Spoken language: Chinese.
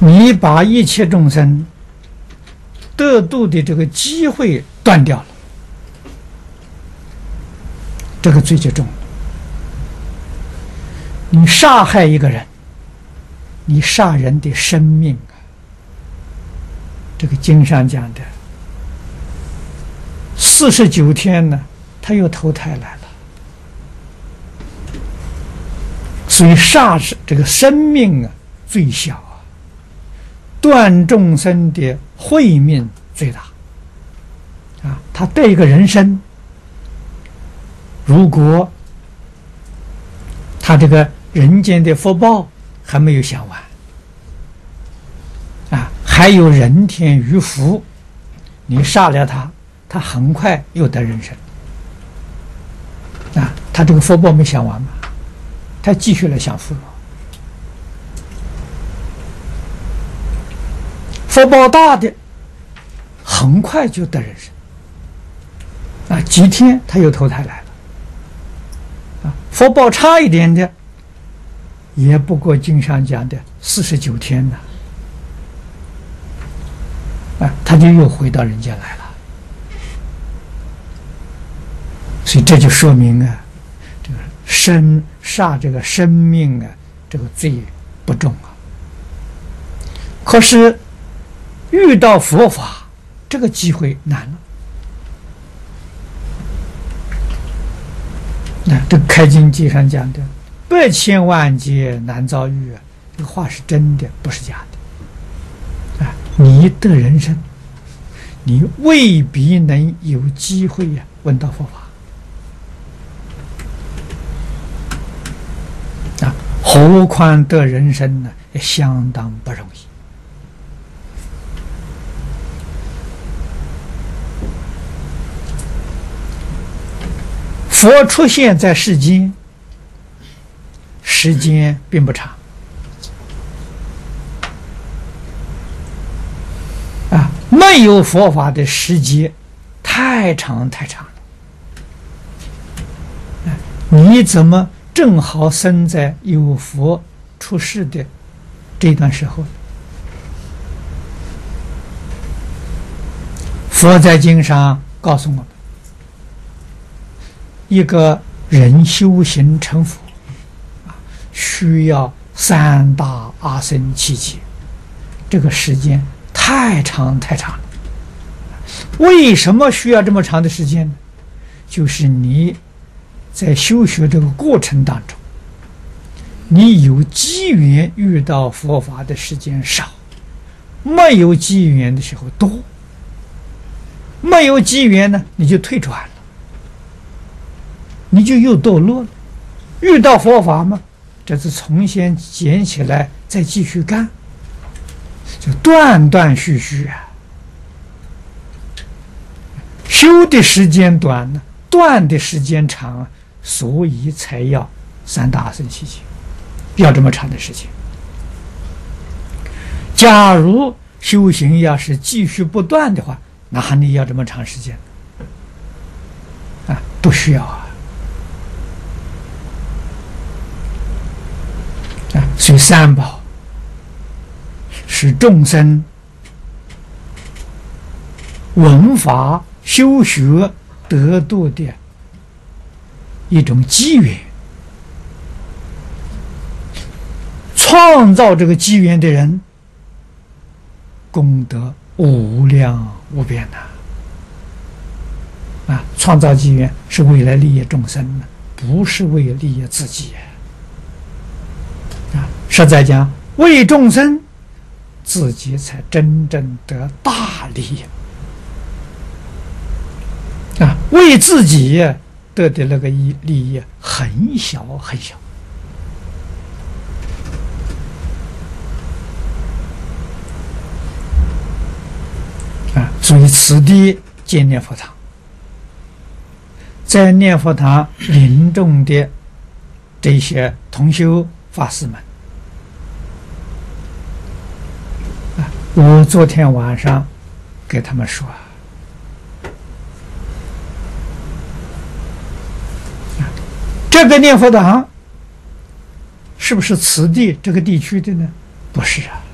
你把一切众生得度的这个机会断掉了，这个罪就重了。你杀害一个人，你杀人的生命啊，这个经上讲的49天呢，他又投胎来了。所以杀这个生命啊最小啊，断众生的慧命最大啊。他得一个人生，如果他这个人间的福报还没有享完啊，还有人天余福，你杀了他，他很快又得人生啊。他这个福报没享完嘛，他继续来享福了。福报大的很快就得人生啊，几天他又投胎来了啊。福报差一点的，也不过经上讲的49天呢啊，他就又回到人间来了。所以这就说明啊，这个杀这个生命啊，这个罪不重啊。可是遇到佛法，这个机会难了。那这开经记上讲的百千万劫难遭遇啊，这个话是真的，不是假的啊。你得人生，你未必能有机会呀闻到佛法啊，何况得人生呢，也相当不容易。佛出现在世间，时间并不长啊，没有佛法的时间太长太长了。你怎么正好生在有佛出世的这段时候？佛在经上告诉我们，一个人修行成佛需要3大阿僧祇劫，这个时间太长太长了。为什么需要这么长的时间呢？就是你在修学这个过程当中，你有机缘遇到佛法的时间少，没有机缘的时候多。没有机缘呢，你就退转了，你就又堕落了。遇到佛法嘛，这是重新捡起来再继续干，就断断续续啊。修的时间短呢，断的时间长啊，所以才要3大阿僧祇劫，要这么长的时间。假如修行要是继续不断的话，哪里要这么长时间啊？不需要啊。所以三宝是众生闻法修学得度的一种机缘。创造这个机缘的人，功德无量无边呐！啊，创造机缘是为了利益众生呢，不是为了利益自己啊！实在讲，为众生，自己才真正得大利益啊！为自己得的那个利益很小很小。所以此地建念佛堂，在念佛堂临终的这些同修法师们，我昨天晚上给他们说，这个念佛堂是不是此地这个地区的呢？不是啊。